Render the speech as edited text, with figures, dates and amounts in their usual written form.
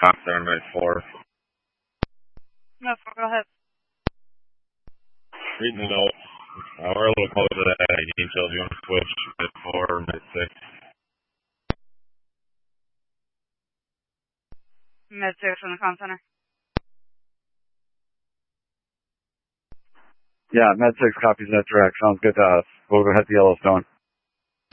Cox there, Med 4. No, go ahead. Reading the note. We're a little closer to that. Details, you want to switch Med 4, Med 6. Med 6 from the comm center. Yeah, Med 6 copies that direct. Sounds good to us. We'll go ahead to Yellowstone.